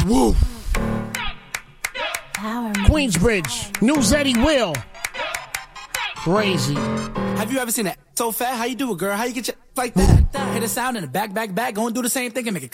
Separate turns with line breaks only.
Woo.
Power
Queensbridge. New Zeddy Will. Crazy.
Have you ever seen that so fat? How you do it, girl? How you get your like that? Hit a sound in the back, go and do the same thing and make it